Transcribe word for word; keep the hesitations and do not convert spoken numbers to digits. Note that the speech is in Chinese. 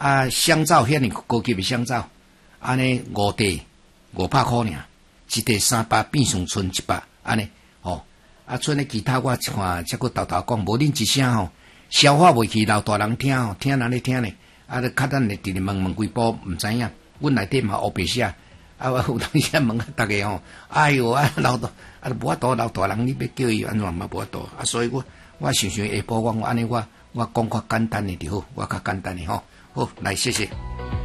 啊，香皂遐尼高级的香皂，安尼五袋五百块尔，一袋三百变成剩一百，安尼哦。啊，剩的其他我看则个豆豆讲，无恁一声吼，消化袂去，老大人听吼，听人咧听咧，啊，咧较等咧直直问问几步，毋知影，阮内底嘛黑白写，啊，我有当时问啊，逐个吼，哎哟啊，老大啊，无法度，老大人你要叫伊安怎嘛无法度，啊，所以我我想想下晡我我安尼我我讲较简单的就好，我较简单的吼，好来谢谢。